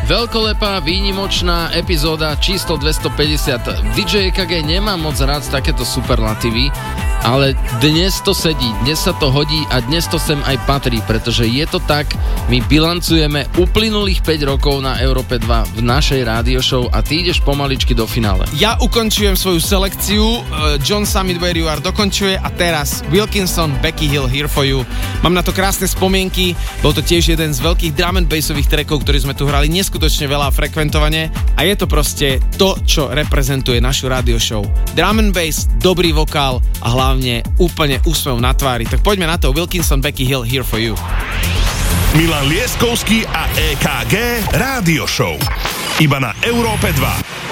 Veľkolepá, výnimočná epizóda číslo 250. DJ EKG nemá moc rád takéto superlatívy, ale dnes to sedí, dnes sa to hodí a dnes to sem aj patrí, pretože je to tak, my bilancujeme uplynulých 5 rokov na Európe 2 v našej rádio show a ty ideš pomaličky do finále. Ja ukončujem svoju selekciu, John Summit Where You Are dokončuje a teraz Wilkinson, Becky Hill, Here For You. Mám na to krásne spomienky, bol to tiež jeden z veľkých drum and bassových trackov, ktorý sme tu hrali neskutočne veľa a frekventovane a je to proste to, čo reprezentuje našu radio show. Drum and bass, dobrý vokál a hlavne úplne úsmev na tvári. Tak poďme na to, Wilkinson, Becky Hill, Here For You. Milan Lieskovský a EKG Rádio Show. Iba na Európe 2.